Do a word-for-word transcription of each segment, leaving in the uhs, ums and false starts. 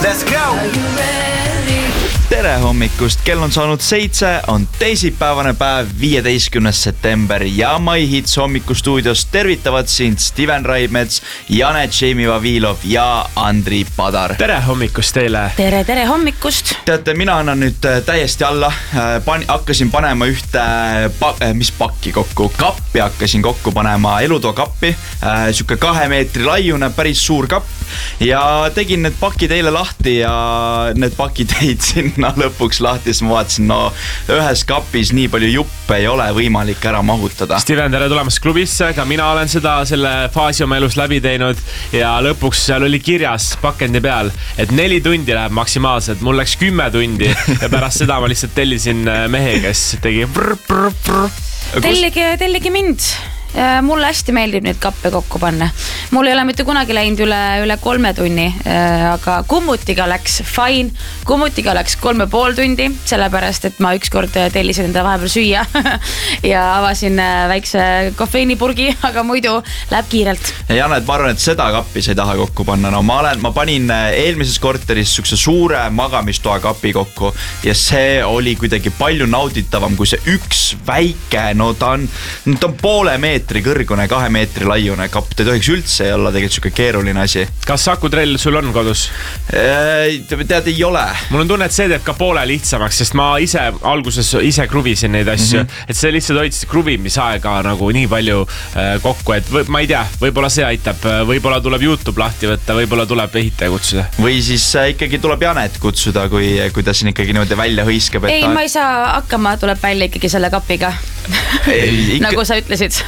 Let's go! Tere hommikust, kell on saanud seitse, on teisipäevane päev, viieteistkümnes september ja My Hits hommikustuudios tervitavad sind Steven Raimets, Janet Jamie Vavilov ja Andri Padar. Tere hommikust teile! Tere, tere hommikust! Teate, mina annan nüüd täiesti alla, Pan, hakkasin panema ühte, pa, mis pakki kokku, kappi hakkasin kokku panema, elutoa kappi, siuke kahe meetri laiune, päris suur kapp ja tegin need pakid eile lahti ja need pakid jäid sinna lõpuks lahti, siis ma vaatasin, no ühes kapis nii palju juppe ei ole võimalik ära mahutada. Steven, tere tulemast klubisse, ka mina olen seda selle faasi oma elus läbi teinud ja lõpuks seal oli kirjas pakendi peal, et neli tundi läheb maksimaalselt, mul läks kümme tundi ja pärast seda ma lihtsalt tellisin mehe, kes tegi brr, brr, brr. Tellige, tellige mind. Mulle hästi meeldib neid kappe kokku panna. Mul ei ole mitte kunagi läinud üle, üle kolme tunni, aga kummutiga läks fine. Kummutiga läks kolme pool tundi, sellepärast, et ma ükskord tellisin enda vahepeal süüa ja avasin väikse kofeeinipurgi, aga muidu läheb kiirelt. Ja Janet, ma arvan, et seda kappi sa ei taha kokku panna. No, ma, olen, ma panin eelmises korteris sukse suure magamistoa kapi kokku ja see oli kuidagi palju nauditavam kui see üks väike, no ta on, ta on poole meetri kõrgune, kahe meetri laiune kapp. Ta ei tohiks üldse olla tegelikult siuke keeruline asi. Kas sakutrell sul on kodus? Tead, ei ole. Mul on tunne, et see teeb ka poole lihtsamaks, sest ma ise alguses ise kruvisin neid asju, mm-hmm. et see lihtsalt hoidis kruvimisaega nagu nii palju kokku, et või, ma ei tea, võibolla see aitab, võibolla tuleb YouTube lahti võtta, võibolla tuleb ehitaja kutsuda. Või siis ikkagi tuleb Janet kutsuda, kui, kui ta siin ikkagi niimoodi välja hõiskab. Ei, ta... ma ei saa hakkama, tuleb välja ikkagi selle kapiga. Ei, ikka... nagu sa ütlesid.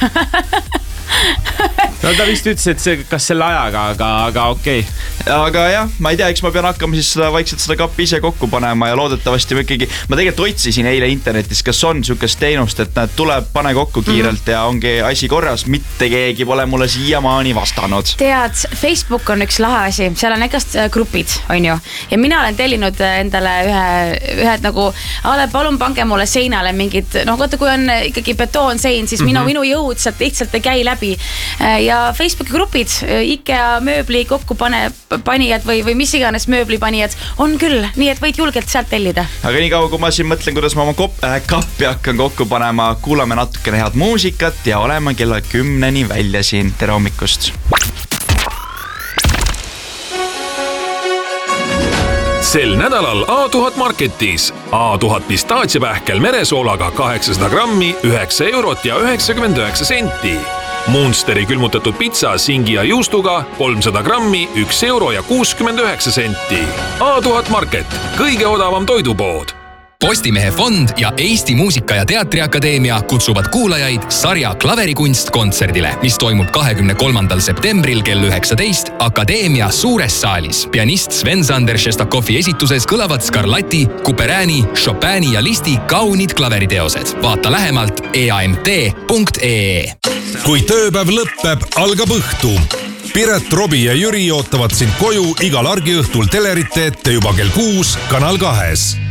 No ta vist ütles, et see, kas selle ajaga, aga, aga okei. Okay. Aga jah, ma ei tea, eks ma pean hakkama siis seda vaikselt seda kappi ise kokku panema ja loodetavasti ma ikkagi, ma tegelikult otsisin eile internetis, kas on sukest teenust, et nad tuleb, pane kokku kiirelt mm-hmm. ja ongi asi korras, mitte keegi pole mulle siiamaani vastanud. Tead, Facebook on üks lahe asi, seal on egast grupid, on ju, ja mina olen tellinud endale ühe, ühed nagu, ale palun pange mulle seinale mingid, noh, vaata, kui on ikkagi betoonsein, siis minu, mm-hmm. minu jõud sealt lihtsalt ei käi läbi. Ja Facebooki grupid, IKEA mööbli kokku pane, panijad või, või mis iganes mööbli panijad on küll, nii et võid julgelt sealt tellida. Aga nii kaua, kui ma siin mõtlen, kuidas ma oma kop, äh, kappi hakkan kokku panema, kuulame natukene head muusikat ja oleme kella kümneni välja siin. Tere hommikust! Sel nädalal A tuhat Marketis A tuhat pistaatsiapähkel meresoolaga kaheksasada grammi, üheksa eurot ja üheksakümmend üheksa senti. Munsteri külmutatud pitsa singi ja juustuga kolmsada grammi, üks euro ja kuuskümmend üheksa senti. A tuhat Market, kõige odavam toidupood. Postimehe fond ja Eesti Muusika- ja Teatriakadeemia kutsuvad kuulajaid sarja Klaverikunst kontserdile, mis toimub kahekümne kolmandal septembril kell üheksateist Akadeemia suures saalis. Pianist Sven-Sander Šestakovi esituses kõlavad Scarlatti, Couperini, Chopini ja Listi kaunid klaveriteosed. Vaata lähemalt e a m t punkt e e. Kui tööpäev lõppeb, algab õhtu. Piret, Robi ja Jüri ootavad sind koju igal argiõhtul telerite ette juba kell kuus Kanal kahes.